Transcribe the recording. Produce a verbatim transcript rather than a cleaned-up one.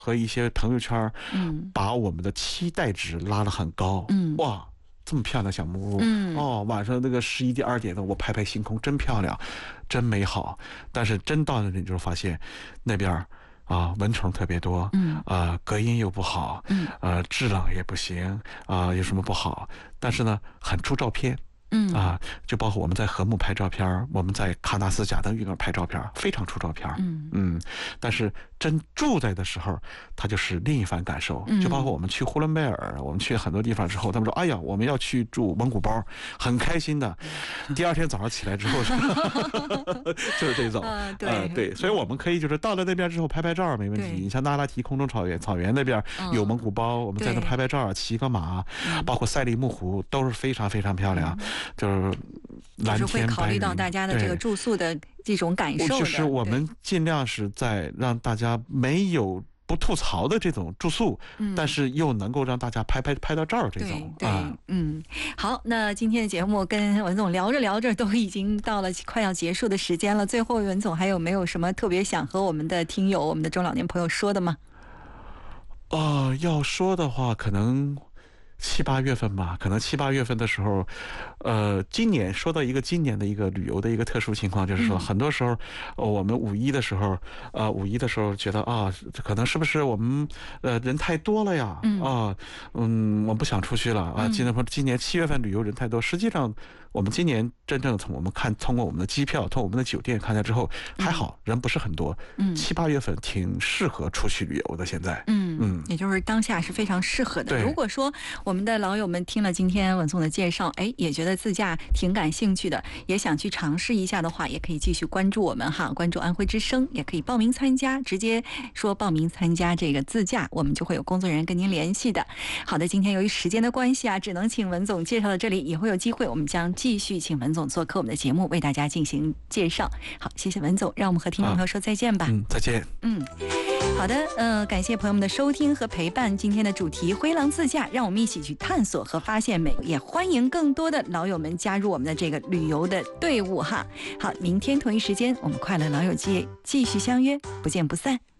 和一些朋友圈， 嗯， 把我们的期待值拉得很高。 嗯， 哇，这么漂亮小木屋， 嗯， 哦，晚上那个十一点二点的，我拍拍星空，真漂亮，真美好。但是真到那里，你就发现那边啊，蚊虫特别多， 嗯， 啊、呃，隔音又不好， 嗯， 呃，制冷也不行，啊、呃，有什么不好？但是呢，很出照片。 嗯啊，就包括我们在禾木拍照片，我们在喀纳斯贾登峪那拍照片，非常出照片。 嗯嗯，但是真住在的时候，它就是另一番感受。 嗯就包括我们去呼伦贝尔，我们去很多地方之后，他们说：“哎呀，我们要去住蒙古包，很开心的。”第二天早上起来之后，就是这种。 呃对、 呃、对，所以我们可以就是到了那边之后拍拍照没问题。你像那拉提空中草原，草原那边有蒙古包，嗯、我们在那拍拍照，骑个马，包括赛里木湖都是非常非常漂亮。嗯就是蓝天白云， 就是会考虑到大家的这个住宿的这种感受的， 就是我们尽量是在让大家没有不吐槽的这种住宿，嗯、但是又能够让大家拍拍拍到照这种。 对，对啊、嗯，好，那今天的节目跟文总聊着聊着，都已经到了快要结束的时间了。最后，文总还有没有什么特别想和我们的听友、我们的中老年朋友说的吗？ 啊、呃，要说的话，可能。七八月份吧，可能七八月份的时候，呃，今年说到一个今年的一个旅游的一个特殊情况，就是说，很多时候，呃，我们五一的时候，呃，五一的时候觉得啊，可能是不是我们呃人太多了呀？啊，嗯，我不想出去了啊。今年今年七月份旅游人太多，实际上我们今年真正从我们看，通过我们的机票，通过我们的酒店看下之后，还好人不是很多。嗯，七八月份挺适合出去旅游的。现在， 嗯嗯，也就是当下是非常适合的。如果说我们的老友们听了今天文总的介绍，哎，也觉得自驾挺感兴趣的，也想去尝试一下的话，也可以继续关注我们哈，关注安徽之声，也可以报名参加，直接说报名参加这个自驾，我们就会有工作人员跟您联系的。好的，今天由于时间的关系啊，只能请文总介绍到这里，以后有机会我们将继续请文总做客我们的节目，为大家进行介绍。好，谢谢文总，让我们和听众朋友说再见吧。 啊、嗯，再见。 嗯。好的，呃，感谢朋友们的收听和陪伴。今天的主题灰狼自驾，让我们一起去探索和发现美，也欢迎更多的老友们加入我们的这个旅游的队伍哈。好，明天同一时间，我们快乐老友记继续相约，不见不散。